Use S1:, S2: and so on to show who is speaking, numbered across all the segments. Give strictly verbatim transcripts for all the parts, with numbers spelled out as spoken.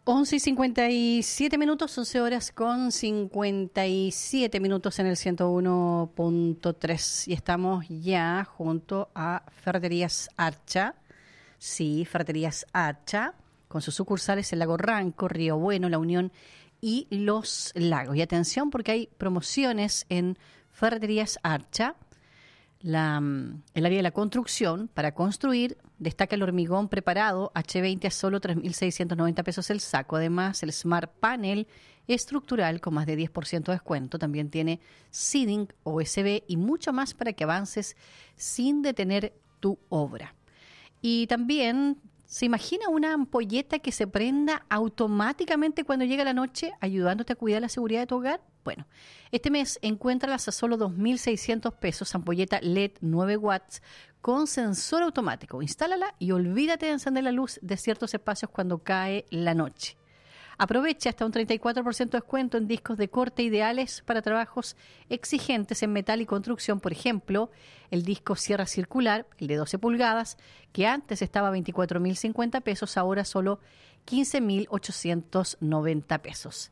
S1: once y cincuenta y siete minutos, once horas con cincuenta y siete minutos en el ciento uno punto tres. Y estamos ya junto a Ferreterías Archa. Sí, Ferreterías Archa, con sus sucursales en Lago Ranco, Río Bueno, La Unión y Los Lagos. Y atención porque hay promociones en Ferreterías Archa. La, el área de la construcción, para construir, destaca el hormigón preparado H veinte a solo tres mil seiscientos noventa pesos el saco. Además, el Smart Panel estructural con más de diez por ciento de descuento. También tiene seeding, U S B y mucho más para que avances sin detener tu obra. Y también, ¿se imagina una ampolleta que se prenda automáticamente cuando llega la noche, ayudándote a cuidar la seguridad de tu hogar? Bueno, este mes encuéntralas a solo dos mil seiscientos pesos, ampolleta L E D nueve watts con sensor automático. Instálala y olvídate de encender la luz de ciertos espacios cuando cae la noche. Aprovecha hasta un treinta y cuatro por ciento de descuento en discos de corte ideales para trabajos exigentes en metal y construcción. Por ejemplo, el disco Sierra Circular, el de doce pulgadas, que antes estaba a veinticuatro mil cincuenta pesos, ahora solo quince mil ochocientos noventa pesos.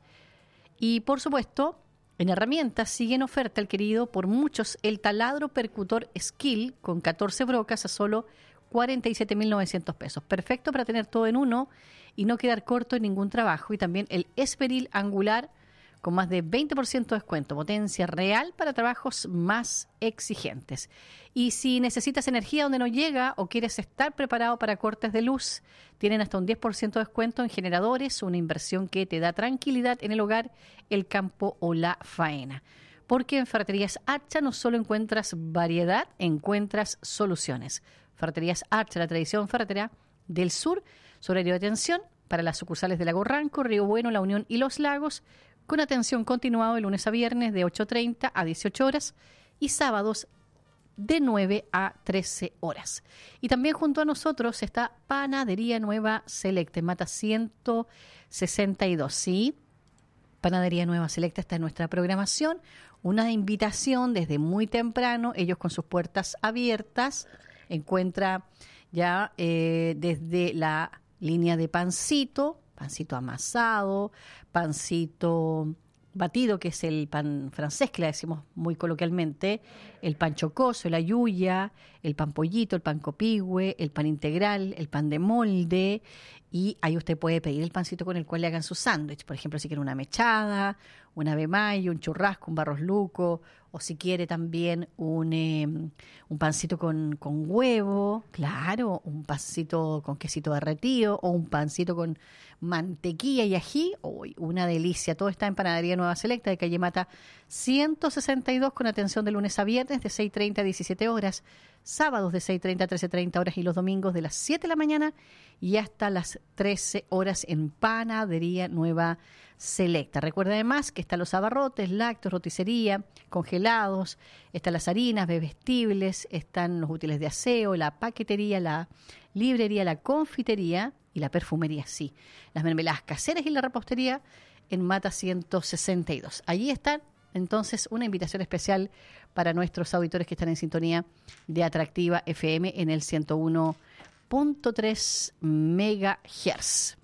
S1: Y por supuesto, en herramientas sigue en oferta el querido por muchos el taladro percutor Skill con catorce brocas a solo cuarenta y siete mil novecientos pesos. Perfecto para tener todo en uno y no quedar corto en ningún trabajo. Y también el Esperil Angular con más de veinte por ciento de descuento. Potencia real para trabajos más exigentes. Y si necesitas energía donde no llega o quieres estar preparado para cortes de luz, tienen hasta un diez por ciento de descuento en generadores, una inversión que te da tranquilidad en el hogar, el campo o la faena. Porque en Ferreterías Archa no solo encuentras variedad, encuentras soluciones. Ferreterías Archa, la tradición ferretera del sur, su horario de atención para las sucursales de Lago Ranco, Río Bueno, La Unión y Los Lagos, con atención continuada de lunes a viernes de ocho treinta a dieciocho horas y sábados de nueve a trece horas. Y también junto a nosotros está Panadería Nueva Selecta, en Mata ciento sesenta y dos, ¿sí? Panadería Nueva Selecta está en nuestra programación, una invitación desde muy temprano, ellos con sus puertas abiertas, encuentra ya eh, desde la línea de pancito, pancito amasado, pancito batido, que es el pan francés, que le decimos muy coloquialmente, el pan chocoso, la yuya, el pan pollito, el pan copihue, el pan integral, el pan de molde, y ahí usted puede pedir el pancito con el cual le hagan su sándwich. Por ejemplo, si quiere una mechada, una ave mayo, un churrasco, un barros luco, o si quiere también un, eh, un pancito con, con huevo, claro, un pancito con quesito derretido, o un pancito con mantequilla y ají, oh, una delicia. Todo está en Panadería Nueva Selecta de Calle Mata ciento sesenta y dos, con atención de lunes a viernes de seis treinta a diecisiete horas, sábados de seis treinta a trece treinta horas y los domingos de las siete de la mañana y hasta las trece horas en Panadería Nueva Selecta. Recuerda además que están los abarrotes, lácteos, roticería, congelados, están las harinas, bebestibles, están los útiles de aseo, la paquetería, la librería, la confitería y la perfumería, sí. Las mermeladas caseras y la repostería en Mata ciento sesenta y dos. Allí están, entonces, una invitación especial para nuestros auditores que están en sintonía de Atractiva F M en el ciento uno punto tres megahertz.